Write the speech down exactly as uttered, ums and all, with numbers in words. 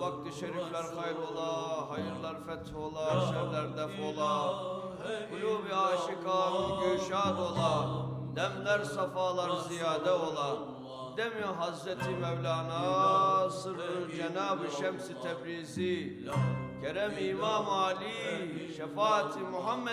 vakti şerifler hayır ola, hayırlar feth ola, şerler def ola. Kulûb-i aşikan güşad ola, demler safalar ziyade ola. Demi Hazreti Mevlana sırrı Cenab-ı Şems-i Tebrizi, Kerem İmam Ali, şefaati Muhammed